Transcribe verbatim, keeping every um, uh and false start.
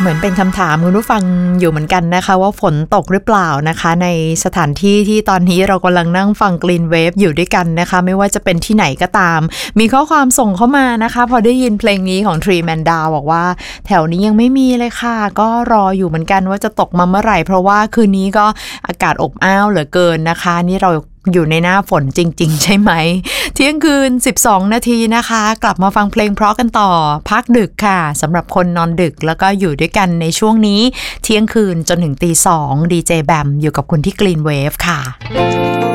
เหมือนเป็นคำถามคุณผู้ฟังอยู่เหมือนกันนะคะว่าฝนตกหรือเปล่านะคะในสถานที่ที่ตอนนี้เรากำลังนั่งฟัง Green Wave อยู่ด้วยกันนะคะไม่ว่าจะเป็นที่ไหนก็ตามมีข้อความส่งเข้ามานะคะพอได้ยินเพลงนี้ของ Three Man Down บอกว่าแถวนี้ยังไม่มีเลยค่ะก็รออยู่เหมือนกันว่าจะตกมาเมื่อไหร่เพราะว่าคืนนี้ก็อากาศอบอ้าวเหลือเกินนะคะนี่เราอยู่ในหน้าฝนจริงๆใช่ไหมเที่ยงคืนสิบสองนาทีนะคะกลับมาฟังเพลงเพราะกันต่อพักดึกค่ะสำหรับคนนอนดึกแล้วก็อยู่ด้วยกันในช่วงนี้เที่ยงคืนจนถึงตีสองดีเจแบมอยู่กับคุณที่ Green Wave ค่ะ